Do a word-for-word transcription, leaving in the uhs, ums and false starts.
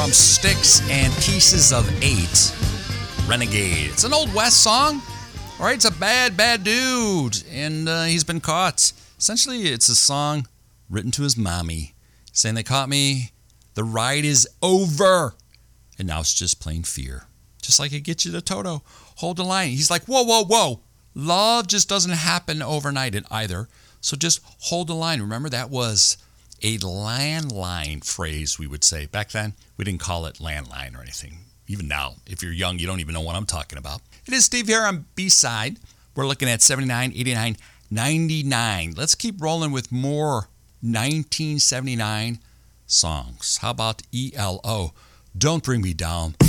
from Styx and Pieces of Eight, Renegade. It's an Old West song. All right, it's a bad, bad dude, and uh, he's been caught. Essentially, it's a song written to his mommy, saying they caught me, the ride is over, and now it's just plain fear. Just like it gets you to Toto. Hold the line. He's like, whoa, whoa, whoa. Love just doesn't happen overnight either, so just hold the line. Remember, that was a landline phrase, we would say. Back then, we didn't call it landline or anything. Even now, if you're young, you don't even know what I'm talking about. It is Steve here on B-Side. We're looking at seventy-nine, eighty-nine, ninety-nine. Let's keep rolling with more nineteen seventy-nine songs. How about E L O? Don't Bring Me Down.